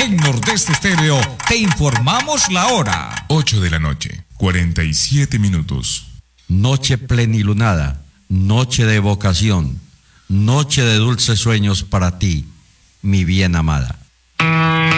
En Nordeste Estéreo te informamos la hora. 8 de la noche, 47 minutos. Noche plenilunada, noche de evocación, noche de dulces sueños para ti, mi bien amada.